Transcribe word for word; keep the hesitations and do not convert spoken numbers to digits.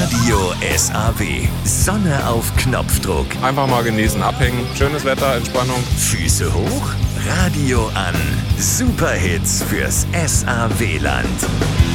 Radio S A W. Sonne auf Knopfdruck. Einfach mal genießen, abhängen. Schönes Wetter, Entspannung. Füße hoch, Radio an. Superhits fürs S A W-Land.